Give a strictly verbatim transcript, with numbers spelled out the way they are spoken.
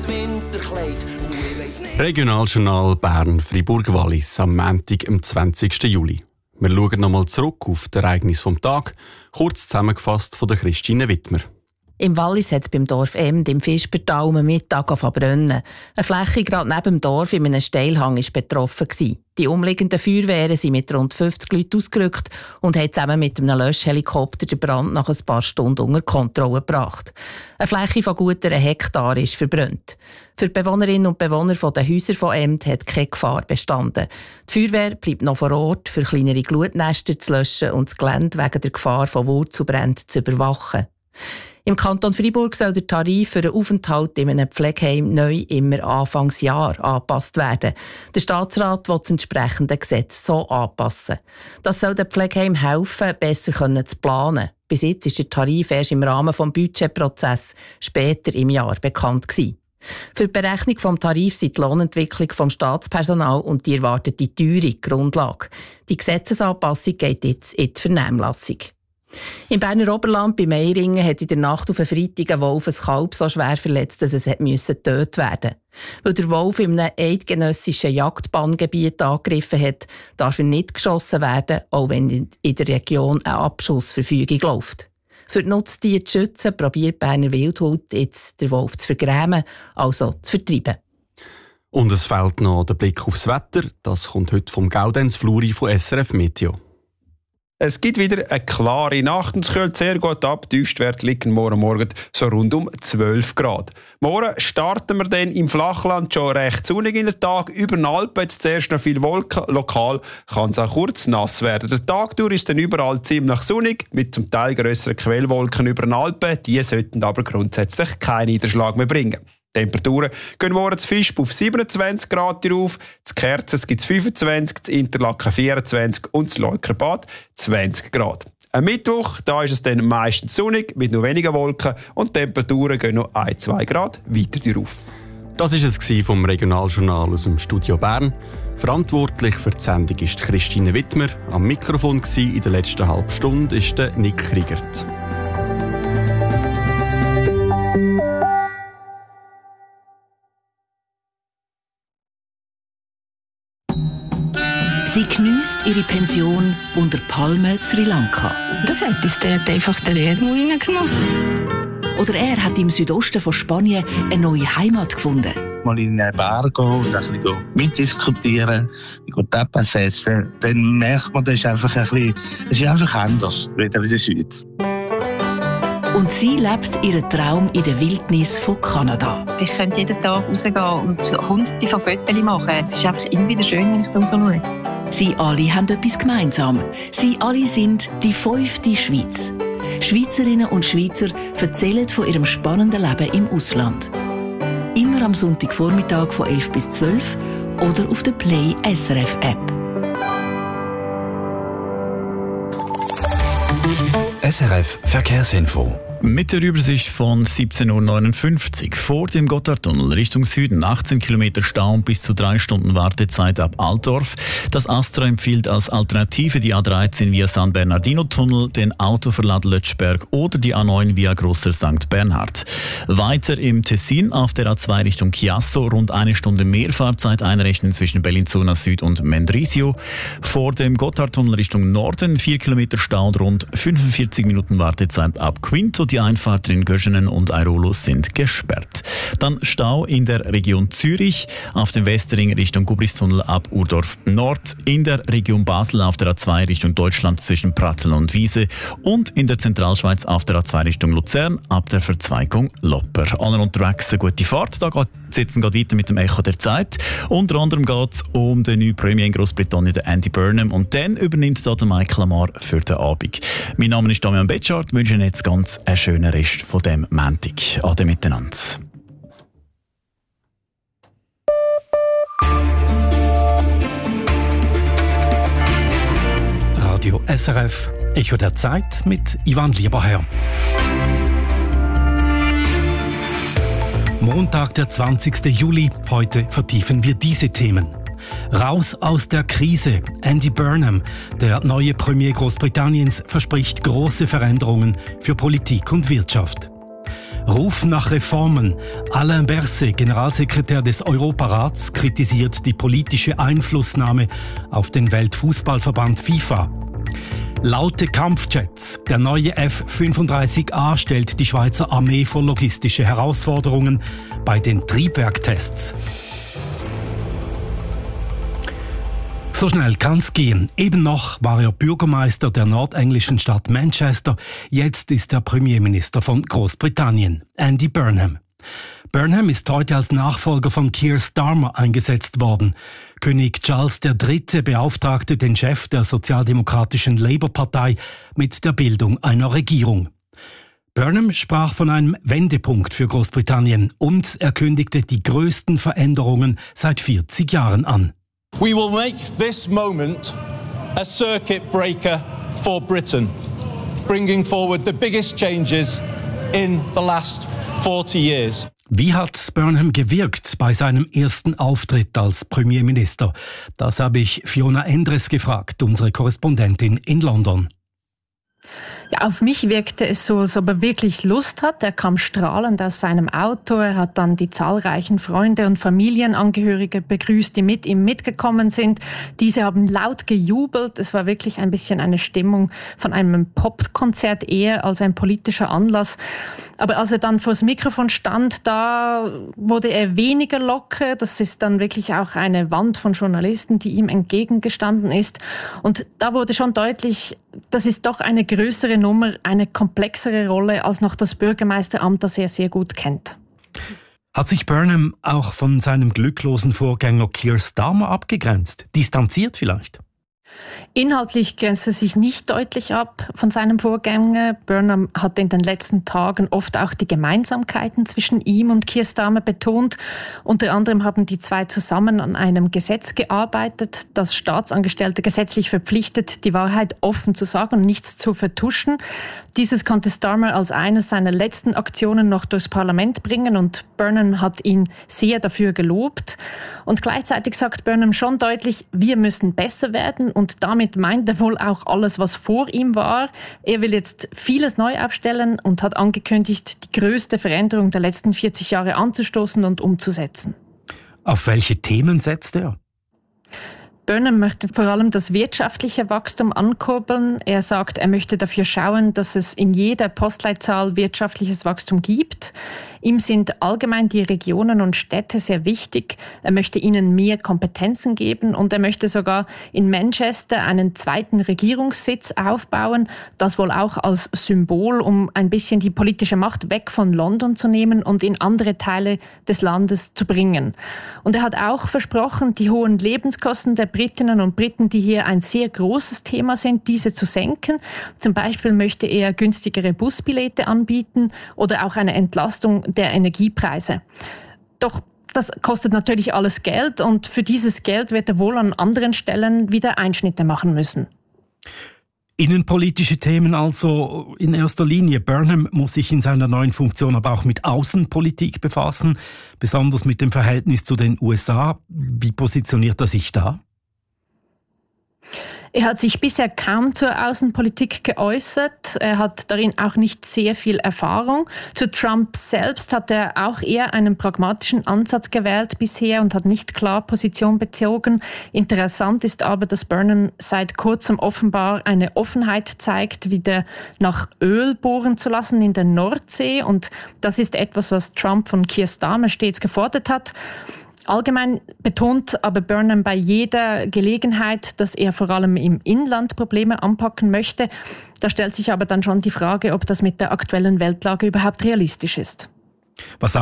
Winterkleid. Und ich weiss nicht. Regionaljournal Bern-Fribourg-Wallis am Montag, am zwanzigsten Juli. Wir schauen nochmal zurück auf das Ereignis vom Tag, kurz zusammengefasst von der Christine Wittmer. Im Wallis hat es beim Dorf Emd im Fispertal am Mittag brennen. Eine Fläche gerade neben dem Dorf in einem Steilhang war betroffen. Die umliegenden Feuerwehren sind mit rund fünfzig Leuten ausgerückt und haben zusammen mit einem Löschhelikopter den Brand nach ein paar Stunden unter Kontrolle gebracht. Eine Fläche von gut einem Hektar ist verbrannt. Für die Bewohnerinnen und Bewohner der Häuser von Emd hat keine Gefahr bestanden. Die Feuerwehr bleibt noch vor Ort, für kleinere Glutnester zu löschen und das Gelände wegen der Gefahr von Wurzelbränden zu überwachen. Im Kanton Freiburg soll der Tarif für einen Aufenthalt in einem Pflegeheim neu immer Anfangsjahr angepasst werden. Der Staatsrat will das entsprechende Gesetz so anpassen. Das soll den Pflegeheimen helfen, besser zu planen. Bis jetzt ist der Tarif erst im Rahmen des Budgetprozesses später im Jahr bekannt gewesen. Für die Berechnung des Tarifs sind die Lohnentwicklung des Staatspersonals und die erwartete Teuerung Grundlage. Die Gesetzesanpassung geht jetzt in die Vernehmlassung. Im Berner Oberland bei Meiringen hat in der Nacht auf einen Freitag ein Wolf ein Kalb so schwer verletzt, dass es getötet werden musste. Weil der Wolf in einem eidgenössischen Jagdbanngebiet angegriffen hat, darf er nicht geschossen werden, auch wenn in der Region eine Abschussverfügung läuft. Für die Nutztiere zu schützen, probiert die Berner Wildhut jetzt den Wolf zu vergrämen, also zu vertreiben. Und es fehlt noch der Blick aufs Wetter. Das kommt heute vom Gaudenz Fluri von S R F Meteo. Es gibt wieder eine klare Nacht und es kühlt sehr gut ab. Die Tiefstwerte liegen morgen Morgen so rund um zwölf Grad. Morgen starten wir dann im Flachland schon recht sonnig in den Tag. Über den Alpen jetzt zuerst noch viel Wolken. Lokal kann es auch kurz nass werden. Der Tag durch ist dann überall ziemlich sonnig, mit zum Teil grösseren Quellwolken über den Alpen. Die sollten aber grundsätzlich keinen Niederschlag mehr bringen. Die Temperaturen gehen morgen zu Visp auf siebenundzwanzig Grad rauf, zu Kerzers gibt es fünfundzwanzig, zu Interlaken vierundzwanzig und zu Leukerbad zwanzig Grad. Am Mittwoch da ist es dann meistens sonnig, mit nur wenigen Wolken und die Temperaturen gehen noch ein bis zwei Grad weiter rauf. Das war es vom Regionaljournal aus dem Studio Bern. Verantwortlich für die Sendung ist Christine Wittmer. Am Mikrofon in der letzten halben Stunde ist der Nick Kriegert. Sie geniesst ihre Pension unter Palmen Sri Lanka. Das hat uns dort einfach der Erdmau reingemacht. Oder er hat im Südosten von Spanien eine neue Heimat gefunden. Mal in einen Bar gehen und ein bisschen mitdiskutieren, Tapas essen, dann merkt man, das ist einfach ein bisschen, es ist einfach anders, wieder in der Schweiz. Und sie lebt ihren Traum in der Wildnis von Kanada. Ich könnte jeden Tag rausgehen und hunderte von Fotos machen. Es ist einfach immer wieder schön, wenn ich da so schaue. Sie alle haben etwas gemeinsam. Sie alle sind die fünfte Schweiz. Schweizerinnen und Schweizer erzählen von ihrem spannenden Leben im Ausland. Immer am Sonntagvormittag von elf bis zwölf oder auf der Play S R F App. S R F Verkehrsinfo. Mit der Übersicht von siebzehn Uhr neunundfünfzig. Vor dem Gotthardtunnel Richtung Süden achtzehn Kilometer Stau und bis zu drei Stunden Wartezeit ab Altdorf. Das Astra empfiehlt als Alternative die A dreizehn via San Bernardino-Tunnel, den Autoverlad Lötschberg oder die A neun via Grosser Sankt Bernhard. Weiter im Tessin auf der A zwei Richtung Chiasso rund eine Stunde mehr Fahrzeit einrechnen zwischen Bellinzona Süd und Mendrisio. Vor dem Gotthardtunnel Richtung Norden vier Kilometer Stau und rund fünfundvierzig Minuten Wartezeit ab Quinto. Die Einfahrten in Göschenen und Airolo sind gesperrt. Dann Stau in der Region Zürich, auf dem Westring Richtung Gubristunnel ab Urdorf Nord, in der Region Basel auf der A zwei Richtung Deutschland zwischen Pratzeln und Wiese und in der Zentralschweiz auf der A zwei Richtung Luzern ab der Verzweigung Lopper. Allen unterwegs eine gute Fahrt. Da geht es jetzt weiter mit dem Echo der Zeit. Unter anderem geht es um den neuen Premier in Großbritannien, den Andy Burnham, und dann übernimmt da der Michael Amar für den Abend. Mein Name ist Damian Betschart, wünsche Ihnen jetzt ganz einen schönen Rest von dem Montag. Ade miteinander. Radio S R F, Echo der Zeit mit Ivan Lieberherr. Montag, der zwanzigsten Juli. Heute vertiefen wir diese Themen. Raus aus der Krise. Andy Burnham, der neue Premier Großbritanniens, verspricht große Veränderungen für Politik und Wirtschaft. Ruf nach Reformen. Alain Berset, Generalsekretär des Europarats, kritisiert die politische Einflussnahme auf den Weltfußballverband FIFA. Laute Kampfjets. Der neue F fünfunddreißig A stellt die Schweizer Armee vor logistische Herausforderungen bei den Triebwerktests. So schnell kann's gehen. Eben noch war er Bürgermeister der nordenglischen Stadt Manchester. Jetzt ist er Premierminister von Großbritannien, Andy Burnham. Burnham ist heute als Nachfolger von Keir Starmer eingesetzt worden. König Charles der Dritte beauftragte den Chef der sozialdemokratischen Labour-Partei mit der Bildung einer Regierung. Burnham sprach von einem Wendepunkt für Großbritannien und er kündigte die größten Veränderungen seit vierzig Jahren an. We will make this moment a circuit breaker for Britain, bringing forward the biggest changes in the last forty years. Wie hat Burnham gewirkt bei seinem ersten Auftritt als Premierminister? Das habe ich Fiona Endres gefragt, unsere Korrespondentin in London. Ja, auf mich wirkte es so, als ob er wirklich Lust hat. Er kam strahlend aus seinem Auto. Er hat dann die zahlreichen Freunde und Familienangehörige begrüßt, die mit ihm mitgekommen sind. Diese haben laut gejubelt. Es war wirklich ein bisschen eine Stimmung von einem Popkonzert eher als ein politischer Anlass. Aber als er dann vor das Mikrofon stand, da wurde er weniger locker. Das ist dann wirklich auch eine Wand von Journalisten, die ihm entgegengestanden ist. Und da wurde schon deutlich, das ist doch eine größere Nummer, eine komplexere Rolle als noch das Bürgermeisteramt, das er sehr gut kennt. Hat sich Burnham auch von seinem glücklosen Vorgänger Keir Starmer abgegrenzt? Distanziert vielleicht? Inhaltlich grenzt er sich nicht deutlich ab von seinem Vorgänger. Burnham hat in den letzten Tagen oft auch die Gemeinsamkeiten zwischen ihm und Keir Starmer betont. Unter anderem haben die zwei zusammen an einem Gesetz gearbeitet, das Staatsangestellte gesetzlich verpflichtet, die Wahrheit offen zu sagen und nichts zu vertuschen. Dieses konnte Starmer als eine seiner letzten Aktionen noch durchs Parlament bringen und Burnham hat ihn sehr dafür gelobt. Und gleichzeitig sagt Burnham schon deutlich, wir müssen besser werden. Und damit meint er wohl auch alles, was vor ihm war. Er will jetzt vieles neu aufstellen und hat angekündigt, die größte Veränderung der letzten vierzig Jahre anzustoßen und umzusetzen. Auf welche Themen setzt er? Burnham möchte vor allem das wirtschaftliche Wachstum ankurbeln. Er sagt, er möchte dafür schauen, dass es in jeder Postleitzahl wirtschaftliches Wachstum gibt. Ihm sind allgemein die Regionen und Städte sehr wichtig. Er möchte ihnen mehr Kompetenzen geben und er möchte sogar in Manchester einen zweiten Regierungssitz aufbauen. Das wohl auch als Symbol, um ein bisschen die politische Macht weg von London zu nehmen und in andere Teile des Landes zu bringen. Und er hat auch versprochen, die hohen Lebenskosten der Britinnen und Briten, die hier ein sehr großes Thema sind, diese zu senken. Zum Beispiel möchte er günstigere Busbillette anbieten oder auch eine Entlastung der Energiepreise. Doch das kostet natürlich alles Geld und für dieses Geld wird er wohl an anderen Stellen wieder Einschnitte machen müssen. Innenpolitische Themen also in erster Linie. Burnham muss sich in seiner neuen Funktion aber auch mit Außenpolitik befassen, besonders mit dem Verhältnis zu den U S A. Wie positioniert er sich da? Er hat sich bisher kaum zur Außenpolitik geäußert. Er hat darin auch nicht sehr viel Erfahrung. Zu Trump selbst hat er auch eher einen pragmatischen Ansatz gewählt bisher und hat nicht klar Position bezogen. Interessant ist aber, dass Burnham seit kurzem offenbar eine Offenheit zeigt, wieder nach Öl bohren zu lassen in der Nordsee. Und das ist etwas, was Trump von Keir Starmer stets gefordert hat. Allgemein betont aber Burnham bei jeder Gelegenheit, dass er vor allem im Inland Probleme anpacken möchte. Da stellt sich aber dann schon die Frage, ob das mit der aktuellen Weltlage überhaupt realistisch ist. Was